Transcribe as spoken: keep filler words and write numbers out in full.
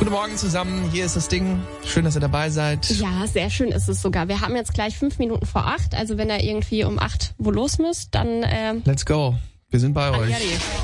Guten Morgen zusammen, hier ist das Ding. Schön, dass ihr dabei seid. Ja, sehr schön ist es sogar. Wir haben jetzt gleich fünf Minuten vor acht. Also wenn ihr irgendwie um acht wo los müsst, dann... Ähm, Let's go. Wir sind bei euch. Arrivederci.